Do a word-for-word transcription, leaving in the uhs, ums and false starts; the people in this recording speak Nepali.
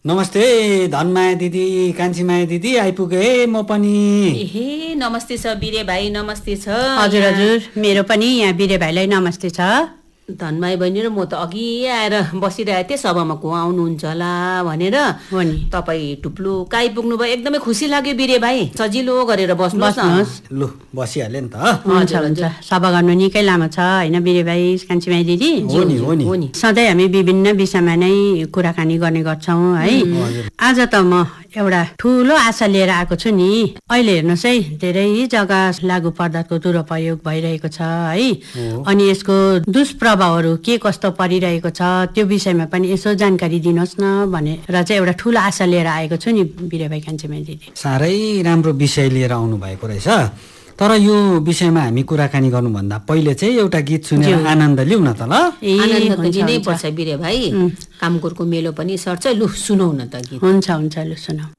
नमस्ते धनमाया दिदी, कान्छीमाया दिदी, आइपुगे म पनि। एहे नमस्ते छ बिरे भाइ, नमस्ते छ। हजुर हजुर, मेरो पनि यहाँ बिरे भाइलाई नमस्ते छ। धनमाया बहिनी र म त अघि आएर बसिरहेको थिएँ, सभामा को आउनुहुन्छ होला भनेर। हो नि, तपाईँ टुप्लु आइपुग्नु भयो, एकदमै खुसी लाग्यो बिरे भाइ। सजिलो गरेर बस्नुहोस् न। लु बसिहाल्यो नि त। हुन्छ हुन्छ, सभा गर्नु निकै लामो छ होइन बिरे भाइ, कान्छीमाई दिदी? हो नि हो नि। सधैँ हामी विभिन्न विषयमा नै कुराकानी गर्ने गर्छौँ है। आज त म एउटा ठुलो आशा लिएर आएको छु नि। अहिले हेर्नुहोस् है, धेरै जग्गा लागु पदार्थको दुरुपयोग भइरहेको छ है। अनि यसको दुष्प्रभावहरू के कस्तो परिरहेको छ त्यो विषयमा पनि यसो जानकारी दिनुहोस् न भनेर चाहिँ एउटा ठुलो आशा लिएर आएको छु नि बिरे भाइ, कान्छीमाई दिदी। साह्रै राम्रो विषय लिएर आउनु भएको रहेछ। तर यो विषयमा हामी कुराकानी गर्नुभन्दा पहिले चाहिँ एउटा गीत सुनेर आनन्द लिउँ न त ल। आनन्द त लिनै पर्छ बिरे भाइ, कामकुरको मेलो पनि सर्छ। लु सुनौ न त गीत। हुन्छ हुन्छ, लु सुनौ।